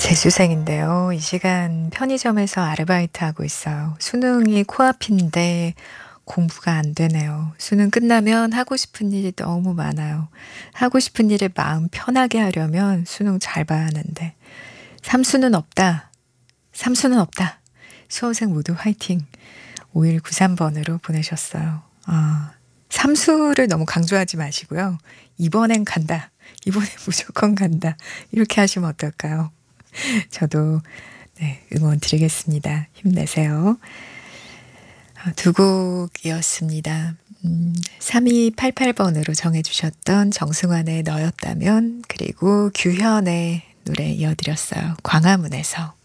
재수생인데요. 이 시간 편의점에서 아르바이트하고 있어요. 수능이 코앞인데 공부가 안 되네요. 수능 끝나면 하고 싶은 일이 너무 많아요. 하고 싶은 일을 마음 편하게 하려면 수능 잘 봐야 하는데. 삼수는 없다. 삼수는 없다. 수험생 모두 화이팅. 5193번으로 보내셨어요. 삼수를 너무 강조하지 마시고요. 이번엔 간다. 이번엔 무조건 간다. 이렇게 하시면 어떨까요? 저도 네, 응원 드리겠습니다. 힘내세요. 두 곡이었습니다. 3288번으로 정해주셨던 정승환의 너였다면, 그리고 규현의 노래 이어드렸어요. 광화문에서.